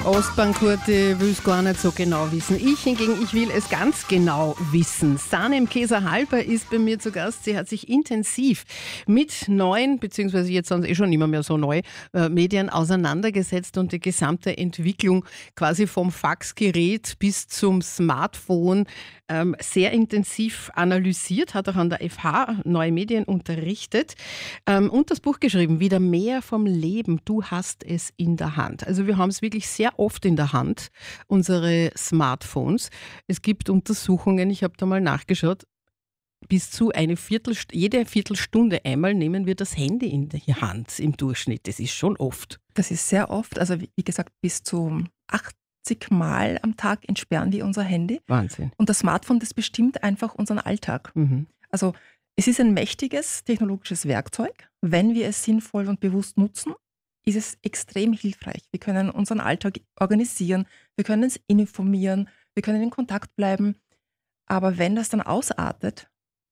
Ostbankurte will es gar nicht so genau wissen. Ich hingegen, ich will es ganz genau wissen. Sanem Keser-Halper ist bei mir zu Gast. Sie hat sich intensiv mit neuen, beziehungsweise jetzt sind es schon immer mehr so neu, Medien auseinandergesetzt und die gesamte Entwicklung quasi vom Faxgerät bis zum Smartphone sehr intensiv analysiert, hat auch an der FH Neue Medien unterrichtet und das Buch geschrieben, Wieder mehr vom Leben, du hast es in der Hand. Also wir haben es wirklich sehr oft in der Hand, unsere Smartphones. Es gibt Untersuchungen, ich habe da mal nachgeschaut, bis zu jede Viertelstunde einmal nehmen wir das Handy in die Hand im Durchschnitt. Das ist schon oft. Das ist sehr oft, also wie gesagt, bis zu 80 Mal am Tag entsperren wir unser Handy. Wahnsinn. Und das Smartphone, das bestimmt einfach unseren Alltag. Mhm. Also es ist ein mächtiges technologisches Werkzeug. Wenn wir es sinnvoll und bewusst nutzen, ist es extrem hilfreich. Wir können unseren Alltag organisieren, wir können uns informieren, wir können in Kontakt bleiben. Aber wenn das dann ausartet,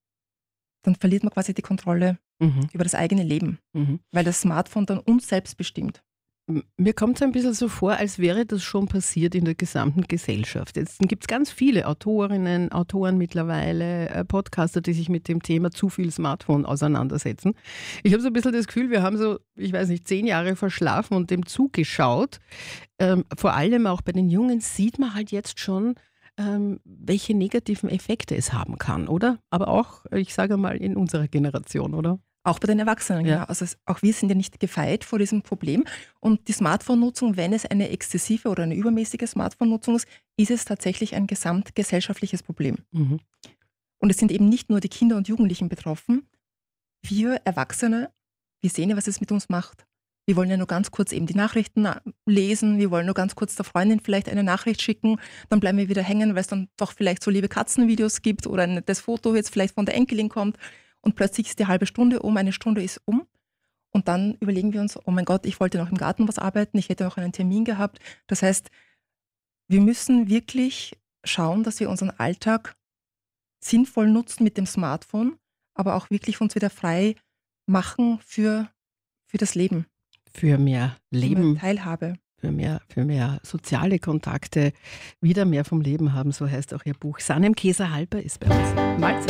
dann verliert man quasi die Kontrolle über das eigene Leben, weil das Smartphone dann uns selbst bestimmt. Mir kommt es ein bisschen so vor, als wäre das schon passiert in der gesamten Gesellschaft. Jetzt gibt es ganz viele Autorinnen, Autoren mittlerweile, Podcaster, die sich mit dem Thema zu viel Smartphone auseinandersetzen. Ich habe so ein bisschen das Gefühl, wir haben so, 10 Jahre verschlafen und dem zugeschaut. Vor allem auch bei den Jungen sieht man halt jetzt schon, welche negativen Effekte es haben kann, oder? Aber auch, ich sage mal, in unserer Generation, oder? Auch bei den Erwachsenen, ja. Also auch wir sind ja nicht gefeit vor diesem Problem. Und die Smartphone-Nutzung, wenn es eine exzessive oder eine übermäßige Smartphone-Nutzung ist, ist es tatsächlich ein gesamtgesellschaftliches Problem. Und es sind eben nicht nur die Kinder und Jugendlichen betroffen. Wir Erwachsene, wir sehen ja, was es mit uns macht. Wir wollen ja nur ganz kurz eben die Nachrichten lesen, wir wollen nur ganz kurz der Freundin vielleicht eine Nachricht schicken, dann bleiben wir wieder hängen, weil es dann doch vielleicht so liebe Katzenvideos gibt oder das Foto jetzt vielleicht von der Enkelin kommt. Und plötzlich ist die halbe Stunde um, eine Stunde ist um. Und dann überlegen wir uns, oh mein Gott, ich wollte noch im Garten was arbeiten, ich hätte noch einen Termin gehabt. Das heißt, wir müssen wirklich schauen, dass wir unseren Alltag sinnvoll nutzen mit dem Smartphone, aber auch wirklich uns wieder frei machen für das Leben. Für mehr Leben. Für mehr Teilhabe. Für mehr soziale Kontakte, wieder mehr vom Leben haben, so heißt auch Ihr Buch. Sanem Keser-Halper ist bei uns. Mahlzeit.